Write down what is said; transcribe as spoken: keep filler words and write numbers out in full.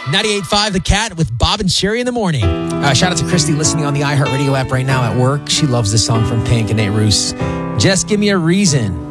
ninety-eight point five The Cat with Bob and Sherry in the morning. Uh, shout out to Christy listening on the iHeartRadio app right now at work. She loves this song from Pink and Nate Roos. Just give me a reason.